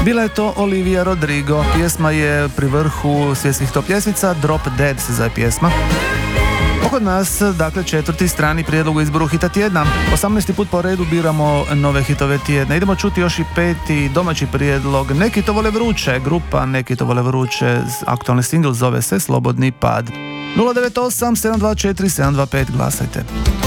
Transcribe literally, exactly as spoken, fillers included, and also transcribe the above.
Bila je to Olivia Rodrigo, pjesma je pri vrhu svjetskih top ljestvica, Drop Dead se zove pjesma. Kod nas, dakle, četvrti strani prijedlog u izboru hita tjedna. osamnaesti put po redu biramo nove hitove tjedna. Idemo čuti još i peti domaći prijedlog. Neki to vole vruće, grupa Neki to vole vruće, aktualni singl zove se Slobodni pad. nula devet osam sedam dva četiri sedam dva pet, glasajte.